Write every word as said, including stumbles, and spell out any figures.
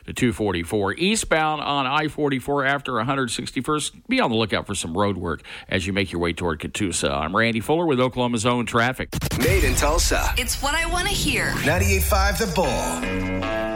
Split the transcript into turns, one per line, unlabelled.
to two forty-four. Eastbound on I forty-four after one sixty-first, be on the lookout for some road work as you make your way toward Catoosa. I'm Randy Fuller with Oklahoma's Own Traffic.
Made in Tulsa.
It's what I want to hear.
ninety-eight point five The Bull.